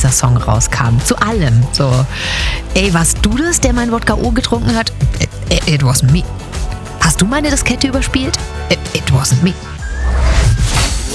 dieser Song rauskam. Zu allem. So, ey, warst du das, der mein Wodka O getrunken hat? It wasn't me. Hast du meine Diskette überspielt? It wasn't me.